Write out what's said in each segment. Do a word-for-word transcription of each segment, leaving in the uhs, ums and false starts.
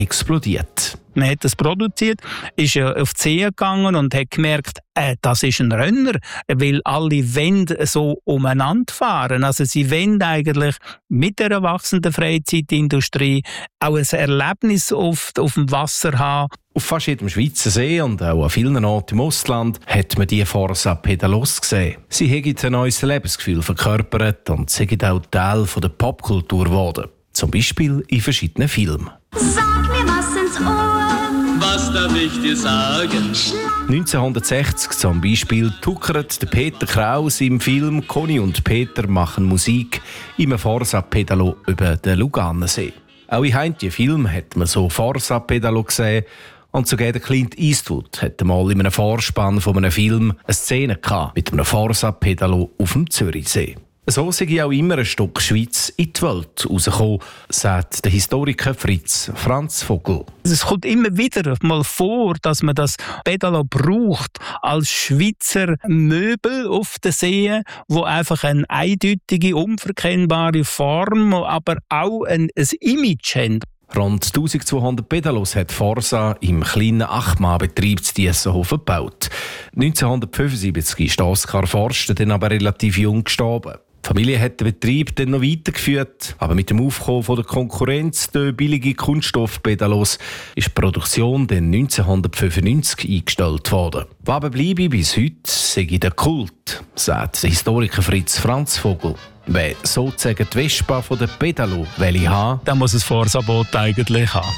explodiert. Man hat das produziert, ist auf die See gegangen und hat gemerkt, äh, das ist ein Renner, weil alle Wände so umeinander fahren. Also sie wollen eigentlich mit der wachsenden Freizeitindustrie auch ein Erlebnis auf, auf dem Wasser haben. Auf fast jedem Schweizer See und auch an vielen Orten im Ausland hat man die Forza Pedalos gesehen. Sie haben ein neues Lebensgefühl verkörpert und sind auch Teil der Popkultur geworden. Zum Beispiel in verschiedenen Filmen. Sag mir was ins Ohr, was darf ich dir sagen? neunzehnhundertsechzig zum Beispiel tuckert der Peter Kraus im Film «Conny und Peter machen Musik» im Forza Pedalo über den Lugannensee. Auch in heimlichen Filmen hat man so Forza Pedalo gesehen und sogar der Clint Eastwood hatte mal in einem Vorspann von einem Film eine Szene gehabt mit einem Forza Pedalo auf dem Zürichsee. So sei auch immer ein Stück Schweiz in die Welt rausgekommen, sagt der Historiker Fritz Franz Vogel. Es kommt immer wieder mal vor, dass man das Pedalo braucht als Schweizer Möbel auf den Seen, wo einfach eine eindeutige, unverkennbare Form, aber auch ein, ein Image haben. Rund eintausendzweihundert Pedalos hat Forza im kleinen acht-Mann-Betrieb zu Diessenhofen gebaut. neunzehnhundertfünfundsiebzig ist Oskar Forster dann aber relativ jung gestorben. Die Familie hat den Betrieb dann noch weitergeführt, aber mit dem Aufkommen von der Konkurrenz der billigen Kunststoffpedalos ist die Produktion dann neunzehnhundertfünfundneunzig eingestellt worden. Was aber bleibe bis heute, sei der Kult, sagt der Historiker Fritz Franz Vogel. Wer sozusagen die Vespa von der Pedalo will haben, dann muss es Forza-Boot eigentlich haben.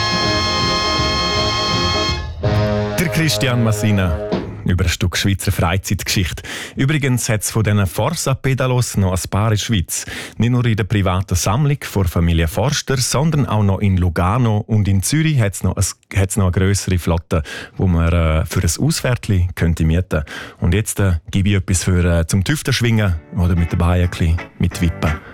Der Christian Massina über ein Stück Schweizer Freizeitgeschichte. Übrigens hat es von diesen Forza-Pedalos noch ein paar in der Schweiz. Nicht nur in der privaten Sammlung von Familie Forster, sondern auch noch in Lugano und in Zürich hat es noch, noch eine grössere Flotte, die man äh, für ein Ausfährtchen könnte mieten. Und jetzt äh, gebe ich etwas für, äh, zum Tüften schwingen oder mit dabei ein bisschen mit Wippen.